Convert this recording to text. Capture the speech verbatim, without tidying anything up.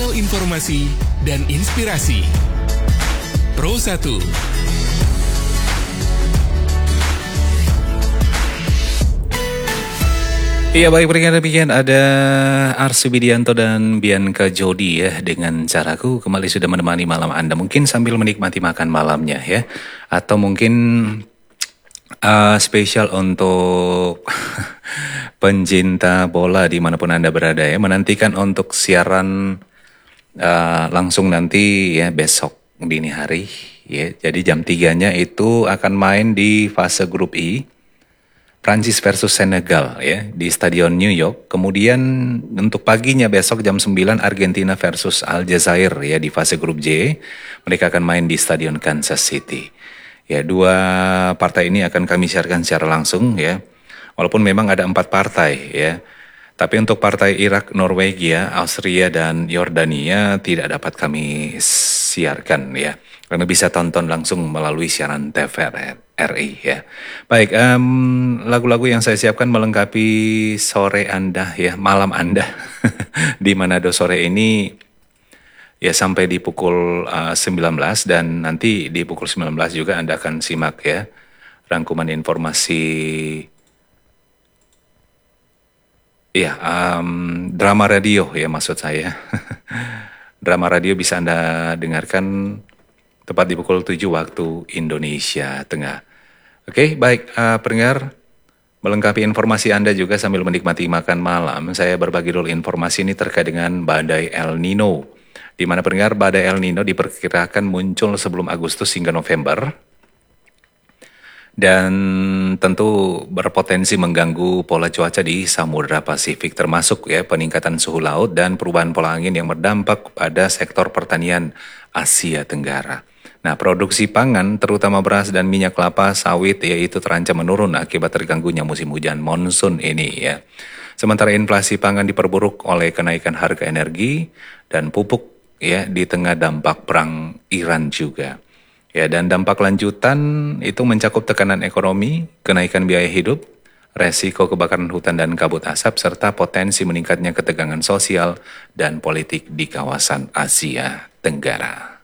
channel informasi dan inspirasi. Pro satu. Iya, baik, berikan demikian ada Arsi Widianto dan Bianca Jody ya dengan Caraku kembali sudah menemani malam Anda mungkin sambil menikmati makan malamnya ya, atau mungkin uh, spesial untuk pencinta bola dimanapun Anda berada ya, menantikan untuk siaran uh, langsung nanti ya besok dini hari ya. Jadi jam tiganya itu akan main di fase grup I, Prancis versus Senegal ya di Stadion New York. Kemudian untuk paginya besok jam sembilan Argentina versus Aljazair ya di fase grup J. Mereka akan main di Stadion Kansas City. Ya, dua partai ini akan kami siarkan secara langsung ya. Walaupun memang ada empat partai ya. Tapi untuk partai Irak, Norwegia, Austria dan Yordania tidak dapat kami siarkan ya. Karena bisa tonton langsung melalui siaran T V R I ya. Baik, um, lagu-lagu yang saya siapkan melengkapi sore Anda ya, malam Anda di Manado sore ini ya sampai di pukul uh, sembilan belas, dan nanti di pukul sembilan belas juga Anda akan simak ya rangkuman informasi ya, um, drama radio ya maksud saya. Drama radio bisa Anda dengarkan tepat di pukul tujuh waktu Indonesia Tengah. Oke, baik uh, pendengar, melengkapi informasi Anda juga sambil menikmati makan malam, saya berbagi dulu informasi ini terkait dengan badai El Nino. Di mana pendengar, badai El Nino diperkirakan muncul sebelum Agustus hingga November. Dan tentu berpotensi mengganggu pola cuaca di Samudra Pasifik, termasuk ya peningkatan suhu laut dan perubahan pola angin yang berdampak pada sektor pertanian Asia Tenggara. Nah, produksi pangan terutama beras dan minyak kelapa sawit yaitu terancam menurun akibat terganggunya musim hujan monsun ini ya. Sementara inflasi pangan diperburuk oleh kenaikan harga energi dan pupuk ya di tengah dampak perang Iran juga. Ya, dan dampak lanjutan itu mencakup tekanan ekonomi, kenaikan biaya hidup, resiko kebakaran hutan dan kabut asap, serta potensi meningkatnya ketegangan sosial dan politik di kawasan Asia Tenggara.